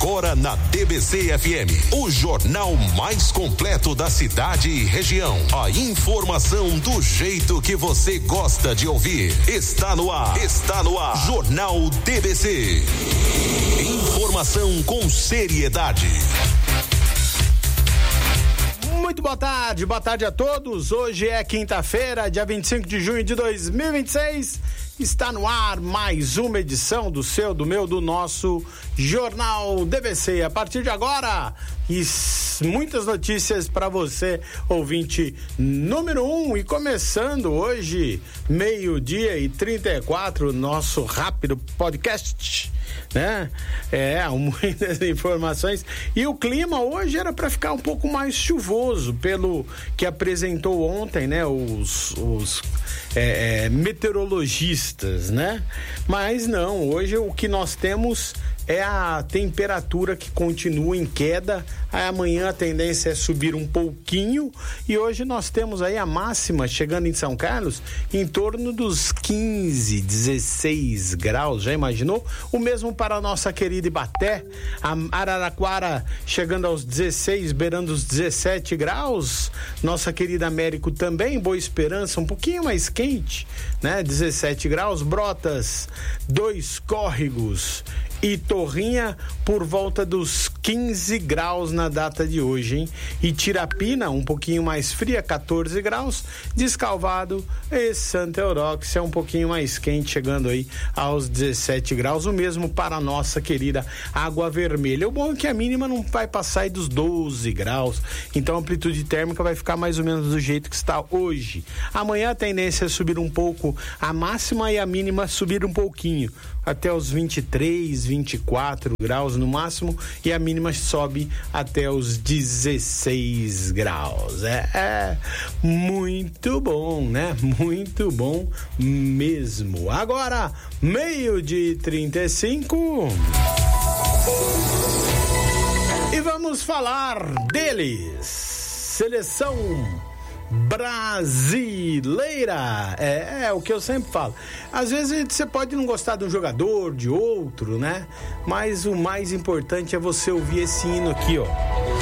Agora na DBC-FM, o jornal mais completo da cidade e região. A informação do jeito que você gosta de ouvir. Está no ar. Jornal DBC. Informação com seriedade. Muito boa tarde a todos. Hoje é quinta-feira, dia 25 de junho de 2026. Está no ar mais uma edição do seu, do meu, do nosso Jornal DBC. A partir de agora, muitas notícias para você, ouvinte número 1. E começando hoje, 12:34, nosso rápido podcast, né? Muitas informações. E o clima hoje era para ficar um pouco mais chuvoso, pelo que apresentou ontem, né? Os meteorologistas, né? Mas não, hoje o que nós temos é a temperatura que continua em queda. Aí amanhã a tendência é subir um pouquinho e hoje nós temos aí a máxima chegando em São Carlos em torno dos 15, 16 graus. Já imaginou? O mesmo para a nossa querida Ibaté, a Araraquara chegando aos 16, beirando os 17 graus. Nossa querida Américo também, Boa Esperança um pouquinho mais quente, né? 17 graus. Brotas, 2 Córregos e Torrinha por volta dos 15 graus na data de hoje, hein? E Tirapina, um pouquinho mais fria, 14 graus. Descalvado e Santa Euróxia, um pouquinho mais quente, chegando aí aos 17 graus. O mesmo para a nossa querida Água Vermelha. O bom é que a mínima não vai passar aí dos 12 graus. Então a amplitude térmica vai ficar mais ou menos do jeito que está hoje. Amanhã a tendência é subir um pouco a máxima e a mínima subir um pouquinho, até os 23, 24 graus no máximo, e a mínima sobe até os 16 graus. É muito bom, né? Muito bom mesmo. Agora, 12:35. E vamos falar deles. Seleção brasileira. É o que eu sempre falo. Às vezes você pode não gostar de um jogador, de outro, né? Mas o mais importante é você ouvir esse hino aqui, ó.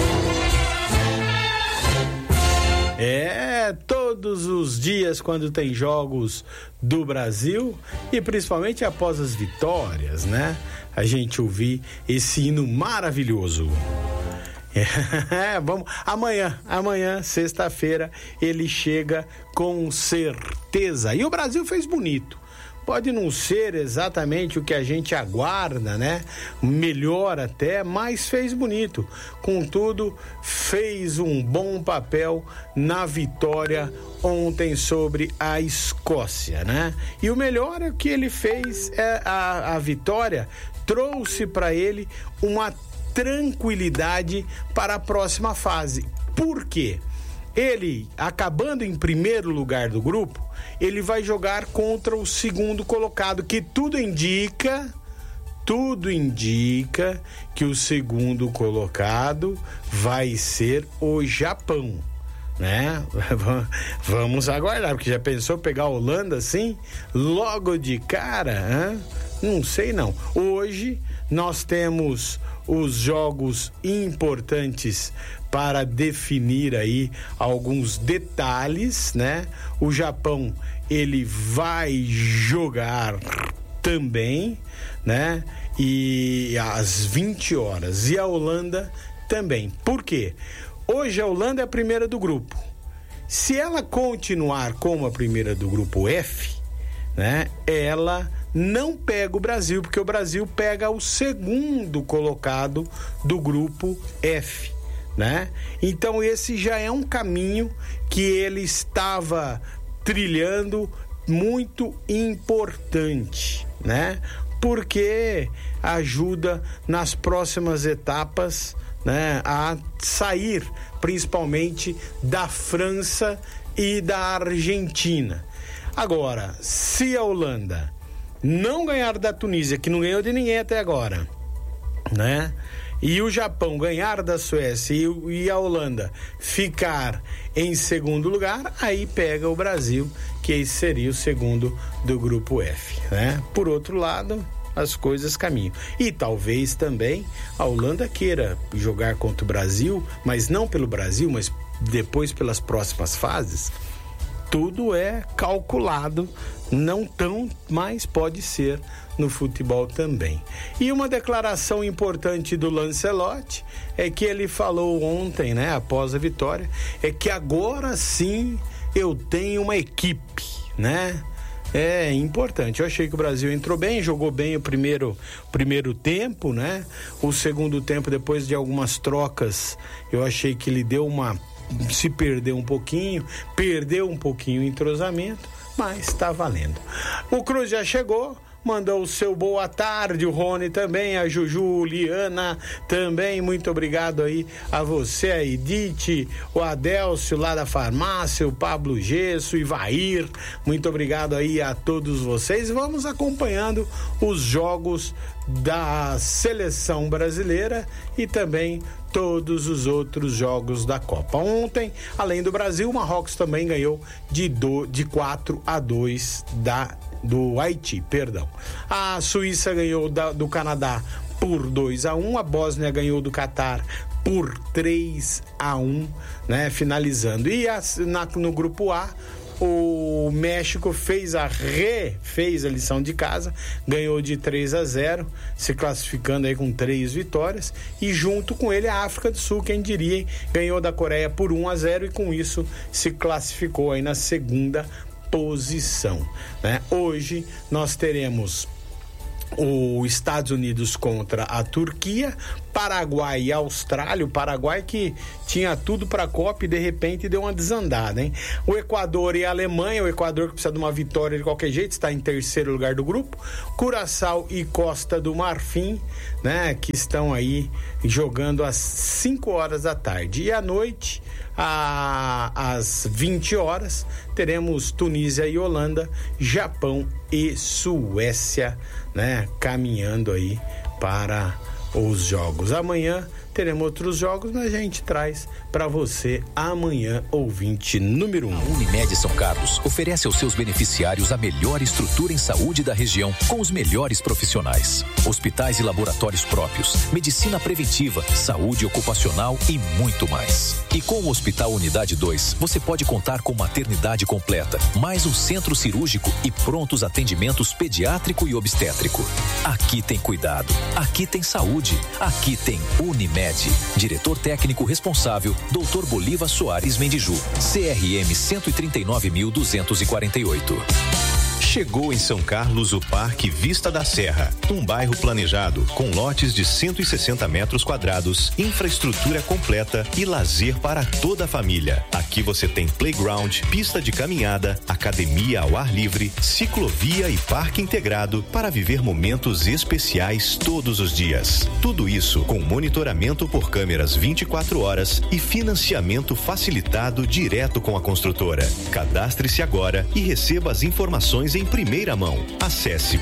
Todos os dias quando tem jogos do Brasil e principalmente após as vitórias, né? A gente ouvir esse hino maravilhoso. Vamos, amanhã, sexta-feira, ele chega com certeza. E o Brasil fez bonito. Pode não ser exatamente o que a gente aguarda, né? Melhor até, mas fez bonito. Contudo, fez um bom papel na vitória ontem sobre a Escócia, né? E o melhor é que ele fez, a vitória trouxe para ele uma tranquilidade para a próxima fase. Por quê? Ele, acabando em primeiro lugar do grupo, ele vai jogar contra o segundo colocado, que tudo indica que o segundo colocado vai ser o Japão, né? Vamos aguardar, porque já pensou pegar a Holanda assim, logo de cara? Não sei não. Hoje nós temos os jogos importantes para definir aí alguns detalhes, né? O Japão, ele vai jogar também, né? E às 20 horas. E a Holanda também. Por quê? Hoje a Holanda é a primeira do grupo. Se ela continuar como a primeira do grupo F, né? Ela não pega o Brasil, porque o Brasil pega o segundo colocado do grupo F, né? Então esse já é um caminho que ele estava trilhando muito importante, né? Porque ajuda nas próximas etapas, né, a sair principalmente da França e da Argentina. Agora, se a Holanda não ganhar da Tunísia, que não ganhou de ninguém até agora, né? E o Japão ganhar da Suécia e a Holanda ficar em segundo lugar, aí pega o Brasil, que esse seria o segundo do grupo F, né? Por outro lado, as coisas caminham. E talvez também a Holanda queira jogar contra o Brasil, mas não pelo Brasil, mas depois pelas próximas fases. Tudo é calculado, não tão, mas pode ser no futebol também. E uma declaração importante do Lancelotti é que ele falou ontem, né, após a vitória, é que agora sim eu tenho uma equipe, né? É importante. Eu achei que o Brasil entrou bem, jogou bem o primeiro tempo, né? O segundo tempo, depois de algumas trocas, eu achei que ele se perdeu um pouquinho o entrosamento, mas está valendo. O Cruz já chegou, mandou o seu boa tarde, o Rony também, a Juju, Liana também, muito obrigado aí a você, a Edith, o Adélcio lá da farmácia, o Pablo Gesso, o Ivair, muito obrigado aí a todos vocês. Vamos acompanhando os jogos da seleção brasileira e também todos os outros jogos da Copa. Ontem, além do Brasil, o Marrocos também ganhou de 4-2 do Haiti, perdão. A Suíça ganhou do Canadá por 2-1, a Bósnia ganhou do Catar por 3-1, né, finalizando. E no grupo A, o México fez a lição de casa, ganhou de 3-0, se classificando aí com 3 vitórias, e junto com ele a África do Sul, quem diria, ganhou da Coreia por 1-0 e com isso se classificou aí na segunda posição, né? Hoje nós teremos os Estados Unidos contra a Turquia, Paraguai e Austrália. O Paraguai que tinha tudo para a Copa e de repente deu uma desandada, hein? O Equador e a Alemanha, o Equador que precisa de uma vitória de qualquer jeito, está em terceiro lugar do grupo. Curaçao e Costa do Marfim, né, que estão aí jogando às 5 horas da tarde. E à noite, às 20 horas, teremos Tunísia e Holanda, Japão e Suécia, né, caminhando aí para os jogos. Amanhã teremos outros jogos, mas a gente traz para você amanhã, ouvinte número 1. A Unimed São Carlos oferece aos seus beneficiários a melhor estrutura em saúde da região, com os melhores profissionais. Hospitais e laboratórios próprios, medicina preventiva, saúde ocupacional e muito mais. E com o Hospital Unidade 2, você pode contar com maternidade completa, mais um centro cirúrgico e prontos atendimentos pediátrico e obstétrico. Aqui tem cuidado, aqui tem saúde, aqui tem Unimed. Diretor técnico responsável, Dr. Bolívar Soares Mendiju, CRM 139.248. Chegou em São Carlos o Parque Vista da Serra, um bairro planejado com lotes de 160 metros quadrados, infraestrutura completa e lazer para toda a família. Aqui você tem playground, pista de caminhada, academia ao ar livre, ciclovia e parque integrado para viver momentos especiais todos os dias. Tudo isso com monitoramento por câmeras 24 horas e financiamento facilitado direto com a construtora. Cadastre-se agora e receba as informações em primeira mão. Acesse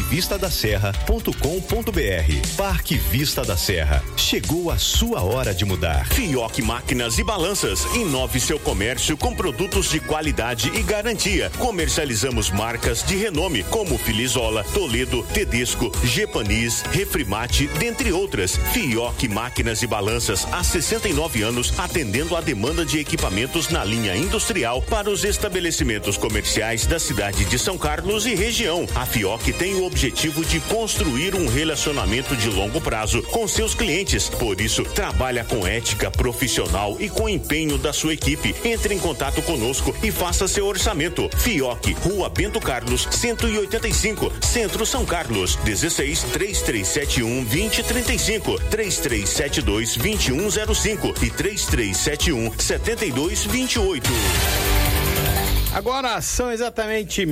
parquevistadaserra.com.br. Parque Vista da Serra. Chegou a sua hora de mudar. Fioc Máquinas e Balanças. Inove seu comércio com produtos de qualidade e garantia. Comercializamos marcas de renome como Filizola, Toledo, Tedesco, Gepanis, Refrimate, dentre outras. Fioc Máquinas e Balanças há 69 anos, atendendo à demanda de equipamentos na linha industrial para os estabelecimentos comerciais da cidade de São Carlos e região. A Fioc tem o objetivo de construir um relacionamento de longo prazo com seus clientes. Por isso, trabalha com ética profissional e com empenho da sua equipe. Entre em contato conosco e faça seu orçamento. Fioc, Rua Bento Carlos, 185, Centro São Carlos. 16 3371 2035, 3372 2105 e 3371 7228. Agora são exatamente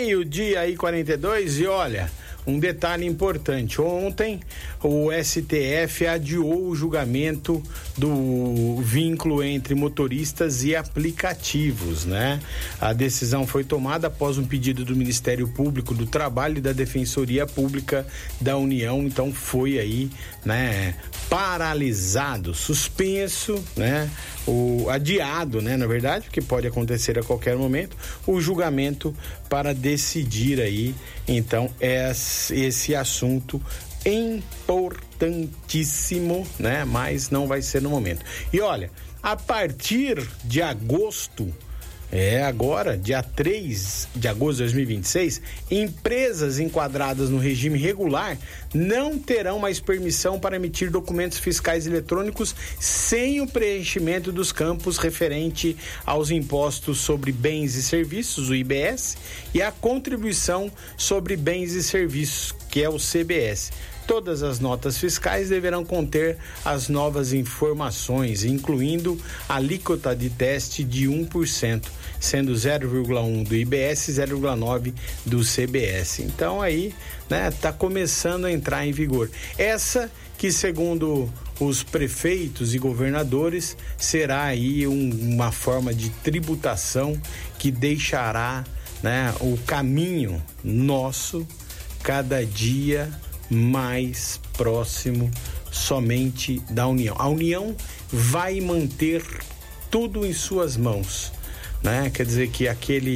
12:42 e olha, um detalhe importante. Ontem o STF adiou o julgamento do vínculo entre motoristas e aplicativos, né? A decisão foi tomada após um pedido do Ministério Público do Trabalho e da Defensoria Pública da União. Então foi aí, né, paralisado, suspenso, né? O adiado, né, na verdade, porque pode acontecer a qualquer momento, o julgamento para decidir aí, então, essa esse assunto importantíssimo, né? Mas não vai ser no momento. E olha, a partir de agosto, agora, dia 3 de agosto de 2026, empresas enquadradas no regime regular não terão mais permissão para emitir documentos fiscais eletrônicos sem o preenchimento dos campos referente aos impostos sobre bens e serviços, o IBS, e a contribuição sobre bens e serviços, que é o CBS. Todas as notas fiscais deverão conter as novas informações, incluindo a alíquota de teste de 1%, sendo 0,1% do IBS e 0,9% do CBS. Então aí, né, tá começando a entrar em vigor. Essa que, segundo os prefeitos e governadores, será aí uma forma de tributação que deixará, né, o caminho nosso cada dia mais próximo somente da União. A União vai manter tudo em suas mãos, né? Quer dizer que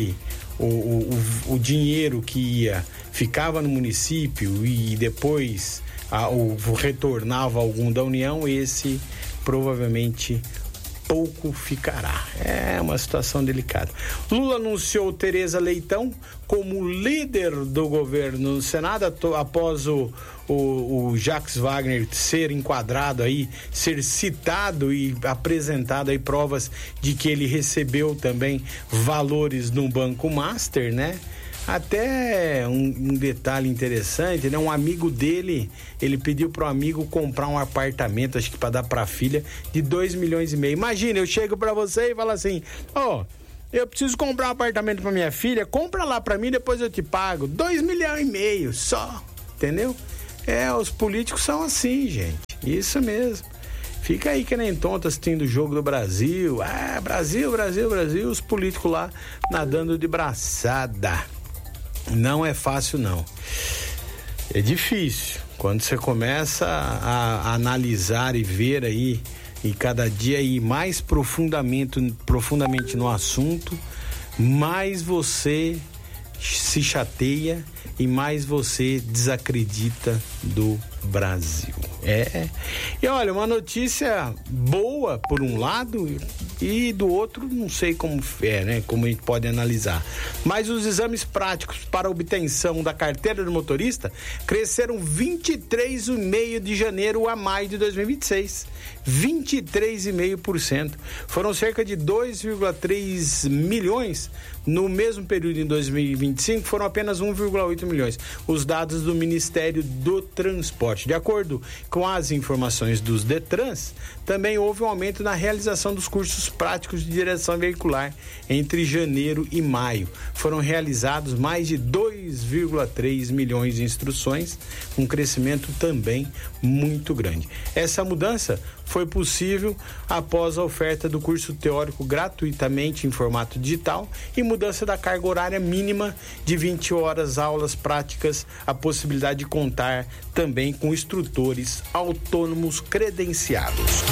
o dinheiro que ficava no município e depois retornava algum da União, esse provavelmente pouco ficará. É uma situação delicada. Lula anunciou Tereza Leitão como líder do governo no Senado após o Jacques Wagner ser enquadrado aí, ser citado e apresentado aí provas de que ele recebeu também valores no Banco Master, né? Até um detalhe interessante, né? Um amigo dele, ele pediu pro amigo comprar um apartamento, acho que para dar pra filha, de 2,5 milhões. Imagina, eu chego pra você e falo assim, eu preciso comprar um apartamento pra minha filha, compra lá pra mim, depois eu te pago. 2,5 milhões só, entendeu? Os políticos são assim, gente, isso mesmo. Fica aí que nem tonto assistindo o jogo do Brasil. Brasil, os políticos lá nadando de braçada. Não é fácil, não. É difícil. Quando você começa a analisar e ver aí, e cada dia ir mais profundamente no assunto, mais você se chateia e mais você desacredita do Brasil. E olha, uma notícia boa por um lado e do outro não sei como né? Como a gente pode analisar. Mas os exames práticos para a obtenção da carteira do motorista cresceram 23,5% de janeiro a maio de 2026. 23,5%. Foram cerca de 2,3 milhões. No mesmo período em 2025, foram apenas 1,8 milhões. Os dados do Ministério do Transporte. De acordo com as informações dos Detrans, também houve um aumento na realização dos cursos práticos de direção veicular entre janeiro e maio. Foram realizados mais de 2,3 milhões de instruções, um crescimento também muito grande. Essa mudança foi possível após a oferta do curso teórico gratuitamente em formato digital e mudança da carga horária mínima de 20 horas, aulas práticas, a possibilidade de contar também com instrutores autônomos credenciados.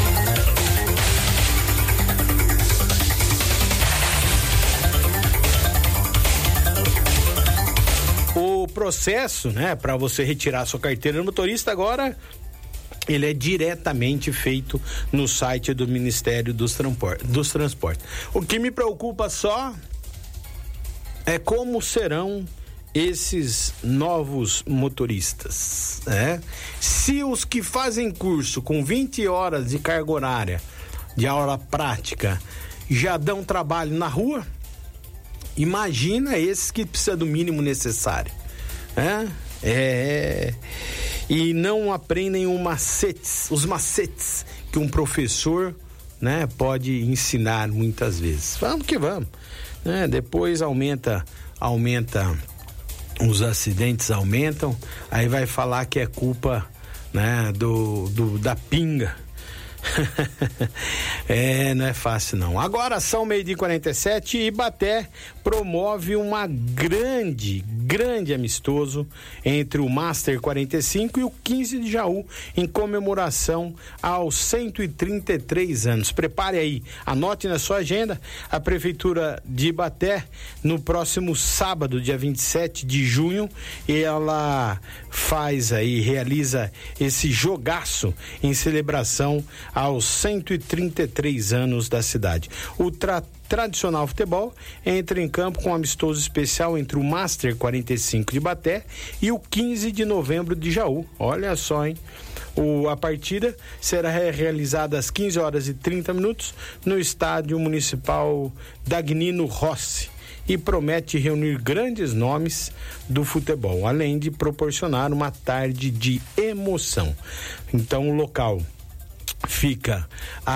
O processo, né, para você retirar sua carteira de motorista agora, ele é diretamente feito no site do Ministério dos Transportes. O que me preocupa só é como serão esses novos motoristas, né? Se os que fazem curso com 20 horas de carga horária, de aula prática, já dão trabalho na rua, imagina esses que precisam do mínimo necessário, né? E não aprendem os macetes que um professor, né, pode ensinar muitas vezes. Vamos que vamos, né? Depois aumenta, os acidentes aumentam, aí vai falar que é culpa, né, da pinga. Não é fácil não. Agora são 12:47 e Ibaté promove uma grande grande amistoso entre o Master 45 e o 15 de Jaú, em comemoração aos 133 anos. Prepare aí, anote na sua agenda. A Prefeitura de Ibaté, no próximo sábado, dia 27 de junho, ela realiza esse jogaço em celebração aos 133 anos da cidade. O tradicional futebol entra em campo com um amistoso especial entre o Master 45 de Ibaté e o 15 de novembro de Jaú. Olha só, hein? A partida será realizada às 15h30 no Estádio Municipal Dagnino Rossi e promete reunir grandes nomes do futebol, além de proporcionar uma tarde de emoção. Então, o local fica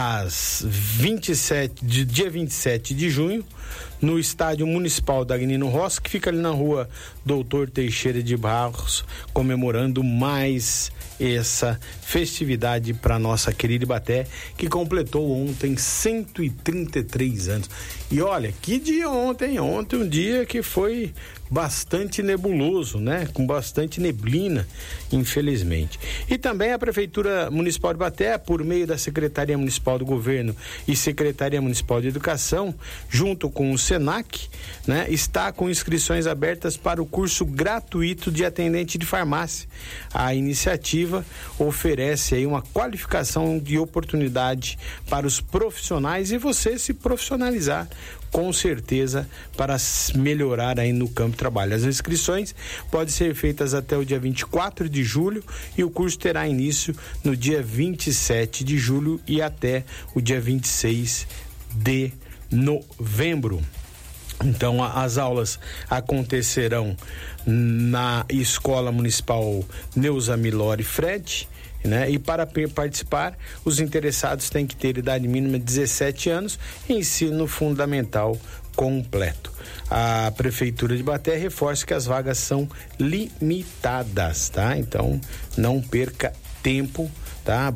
dia 27 de junho, no Estádio Municipal Dagnino Rossi, que fica ali na rua Doutor Teixeira de Barros, comemorando mais essa festividade para nossa querida Ibaté, que completou ontem 133 anos. E olha, que dia ontem um dia que foi bastante nebuloso, né? Com bastante neblina, infelizmente. E também a Prefeitura Municipal de Ibaté, por meio da Secretaria Municipal do Governo e Secretaria Municipal de Educação, junto com o SENAC, né? Está com inscrições abertas para o curso gratuito de atendente de farmácia. A iniciativa oferece aí uma qualificação de oportunidade para os profissionais e você se profissionalizar, com certeza, para melhorar aí no campo de trabalho. As inscrições podem ser feitas até o dia 24 de julho e o curso terá início no dia 27 de julho e até o dia 26 de novembro. Então, as aulas acontecerão na Escola Municipal Neuza Milori Fred, né? E para participar, os interessados têm que ter idade mínima de 17 anos e ensino fundamental completo. A Prefeitura de Ibaté reforça que as vagas são limitadas, tá? Então, não perca tempo, tá?